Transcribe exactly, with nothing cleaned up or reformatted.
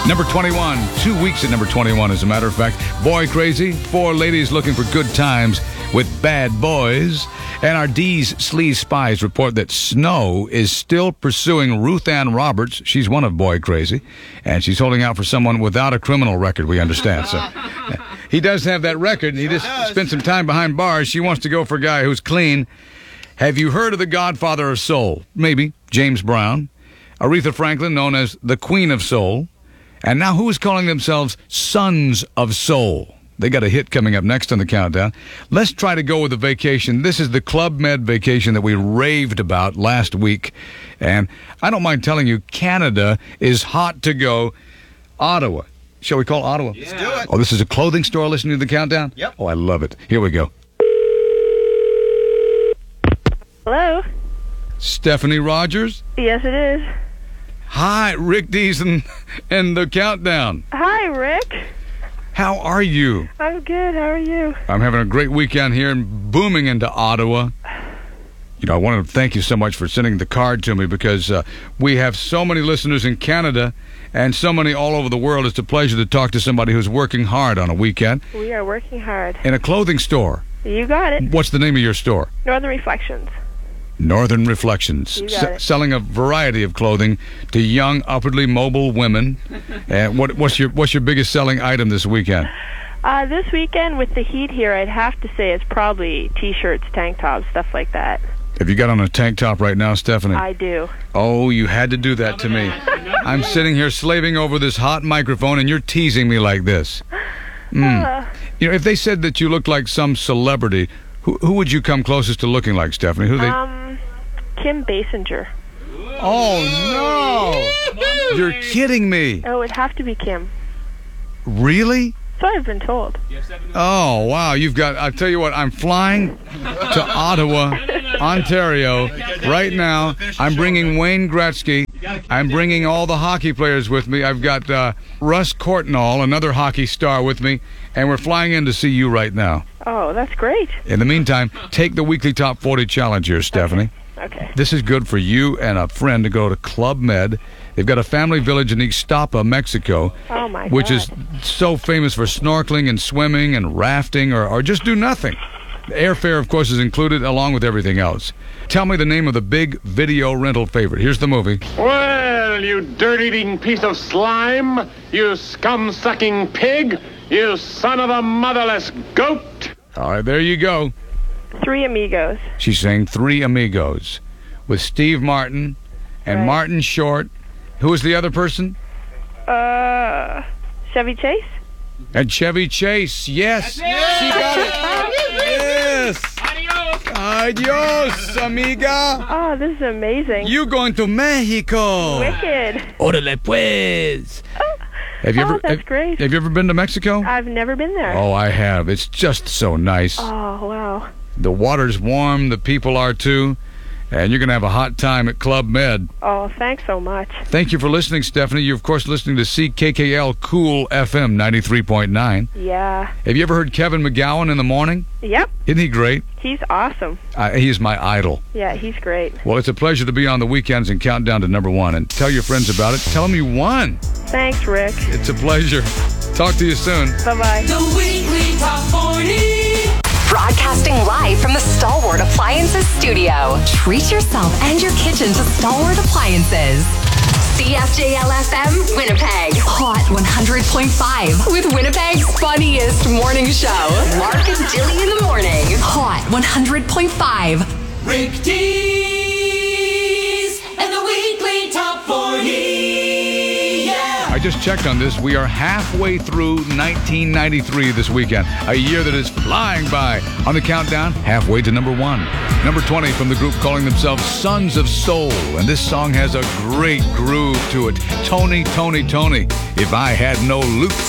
Number twenty-one. Two weeks at number twenty-one, as a matter of fact. Boy Crazy. Four ladies looking for good times with bad boys. And our D's Sleaze Spies report that Snow is still pursuing Ruth Ann Roberts. She's one of Boy Crazy. And she's holding out for someone without a criminal record, we understand. So he does have that record, and he just spent some time behind bars. She wants to go for a guy who's clean. Have you heard of the Godfather of Soul? Maybe. James Brown. Aretha Franklin, known as the Queen of Soul. And now who is calling themselves Sons of Soul? They got a hit coming up next on the countdown. Let's try to go with a vacation. This is the Club Med vacation that we raved about last week. And I don't mind telling you, Canada is hot to go. Ottawa. Shall we call Ottawa? Yeah. Let's do it. Oh, this is a clothing store listening to the countdown? Yep. Oh, I love it. Here we go. Hello? Stephanie Rogers? Yes, it is. Hi, Rick Dees and, and the countdown. Hi, Rick. How are you? I'm good. How are you? I'm having a great weekend here and booming into Ottawa. You know, I want to thank you so much for sending the card to me because uh, we have so many listeners in Canada and so many all over the world. It's a pleasure to talk to somebody who's working hard on a weekend. We are working hard. In a clothing store. You got it. What's the name of your store? Northern Reflections. Northern Reflections. You got S- it. Selling a variety of clothing to young, upwardly mobile women. And what, what's your what's your biggest selling item this weekend? Uh, this weekend, with the heat here, I'd have to say it's probably T-shirts, tank tops, stuff like that. Have you got on a tank top right now, Stephanie? I do. Oh, you had to do that to me. I'm sitting here slaving over this hot microphone, and you're teasing me like this. Mm. Uh, You know, if they said that you looked like some celebrity, who who would you come closest to looking like, Stephanie? Who they? um, Kim Basinger. Oh no! You're kidding me. Oh, it'd have to be Kim. Really? So I've been told. Oh wow! You've got. I tell you what. I'm flying to Ottawa, Ontario, right now. I'm bringing Wayne Gretzky. I'm bringing all the hockey players with me. I've got uh, Russ Courtnall, another hockey star, with me, and we're flying in to see you right now. Oh, that's great. In the meantime, take the weekly Top forty challenge here, Stephanie. Okay. This is good for you and a friend to go to Club Med. They've got a family village in Ixtapa, Mexico, Oh, my God. which is so famous for snorkeling and swimming and rafting or, or just do nothing. The airfare, of course, is included along with everything else. Tell me the name of the big video rental favorite. Here's the movie. Well, you dirt-eating piece of slime, you scum-sucking pig, you son of a motherless goat. All right, there you go. Three Amigos. She's saying Three Amigos with Steve Martin and Right. Martin Short. Who is the other person? Uh, Chevy Chase? And Chevy Chase. Yes. She got it. Yes. Adios, amiga. Oh, this is amazing. You going to Mexico? Wicked. Órale pues. Have you Oh, ever? that's have, great. Have you ever been to Mexico? I've never been there. Oh, I have. It's just so nice. Oh, wow. The water's warm. The people are too. And you're going to have a hot time at Club Med. Oh, thanks so much. Thank you for listening, Stephanie. You're, of course, listening to C K K L Cool F M ninety-three point nine. Yeah. Have you ever heard Kevin McGowan in the morning? Yep. Isn't he great? He's awesome. Uh, he is my idol. Yeah, he's great. Well, it's a pleasure to be on the weekends and count down to number one. And tell your friends about it. Tell them you won. Thanks, Rick. It's a pleasure. Talk to you soon. Bye-bye. The weekly Top forty. Broadcasting live from the Stalwart Appliances studio. Treat yourself and your kitchen to Stalwart Appliances. C F J L F M, Winnipeg. Hot one hundred point five with Winnipeg's funniest morning show. Mark and Dilly in the morning. Hot one hundred point five. Rick Dees and the weekly Top forty. Yeah. I just checked on this. We are halfway through nineteen ninety-three this weekend. A year that is flying by. On the countdown, halfway to number one. Number twenty from the group calling themselves Sons of Soul. And this song has a great groove to it. Tony, Tony, Tony. If I had no loops.